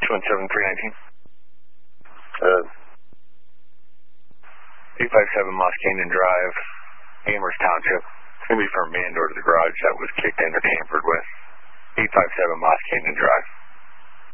217-319. 857 Moss Canyon Drive, Amherst Township. It's going to be from man door to the garage that was kicked